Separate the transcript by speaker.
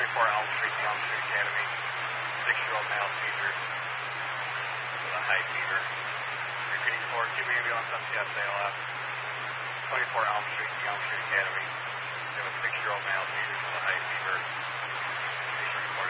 Speaker 1: Elm Street, the Elm Street Academy. 6-year-old male seizure with a high fever. Repeating for Cuba ambulance MCS ALF. 24 Elm Street.